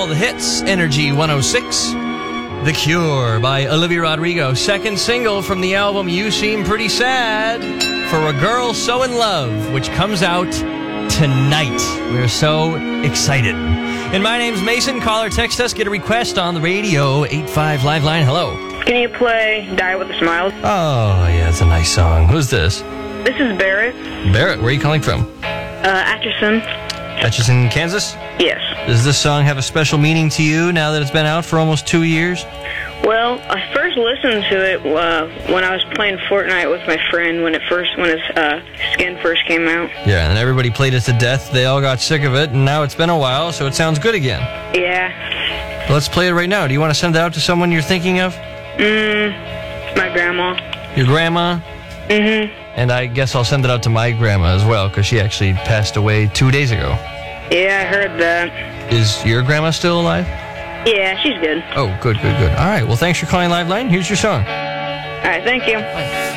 all the hits. Energy 106. The Cure by Olivia Rodrigo. Second single from the album You Seem Pretty Sad for a Girl So In Love, which comes out tonight. We're so excited. And my name's Mason. Call or text us. Get a request on the radio. 85 Live Line. Hello. Can you play Die With A Smile? Oh, yeah, it's a nice song. Who's this? This is Barrett. Barrett, where are you calling from? Atchison. Atchison, Kansas? Yes. Does this song have a special meaning to you now that it's been out for almost 2 years? Well, I first listened to it when I was playing Fortnite with my friend when his skin first came out. Yeah, and everybody played it to death. They all got sick of it, and now it's been a while, so it sounds good again. Yeah. Let's play it right now. Do you want to send it out to someone you're thinking of? My grandma. Your grandma? Mm-hmm. And I guess I'll send it out to my grandma as well, because she actually passed away 2 days ago. Yeah, I heard that. Is your grandma still alive? Yeah, she's good. Oh, good. All right, well, thanks for calling Live Line. Here's your song. All right, thank you. Bye.